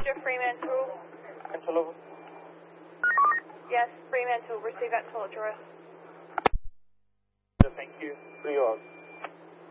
Roger, Fremantle. Control over. Yes, Fremantle, receive that toll address. Thank you. 3 hours.